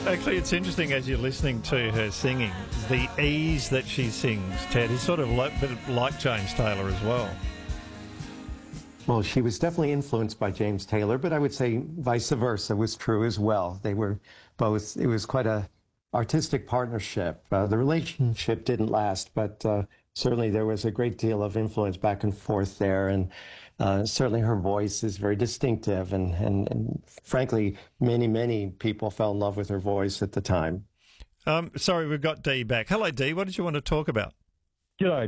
Actually, it's interesting as you're listening to her singing, the ease that she sings, Ted, is sort of like James Taylor as well. Well, she was definitely influenced by James Taylor, but I would say vice versa was true as well. They were both, it was quite a artistic partnership. The relationship didn't last, but certainly there was a great deal of influence back and forth there. And certainly her voice is very distinctive. And frankly, many people fell in love with her voice at the time. Sorry, we've got Dee back. Hello, Dee. What did you want to talk about? G'day,